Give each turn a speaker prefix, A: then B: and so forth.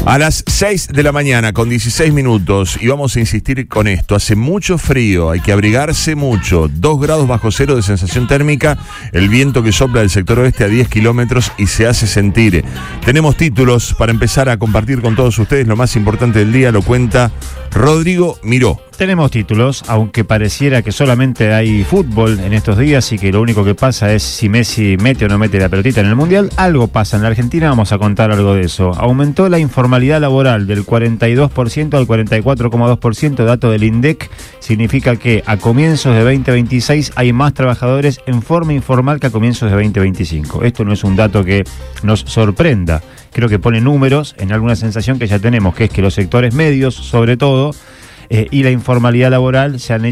A: A las 6 de la mañana con 16 minutos y vamos a insistir con esto. Hace mucho frío, hay que abrigarse mucho. 2 grados bajo cero de sensación térmica, el viento que sopla del sector oeste a 10 kilómetros y se hace sentir. Tenemos títulos para empezar a compartir con todos ustedes. Lo más importante del día lo cuenta Rodrigo Miró.
B: Tenemos títulos, aunque pareciera que solamente hay fútbol en estos días y que lo único que pasa es si Messi mete o no mete la pelotita en el Mundial. Algo pasa en la Argentina, vamos a contar algo de eso. Aumentó la informalidad laboral del 42% al 44,2%, dato del INDEC. Significa que a comienzos de 2026 hay más trabajadores en forma informal que a comienzos de 2025. Esto no es un dato que nos sorprenda. Creo que pone números en alguna sensación que ya tenemos, que es que los sectores medios, sobre todo, y la informalidad laboral se han hecho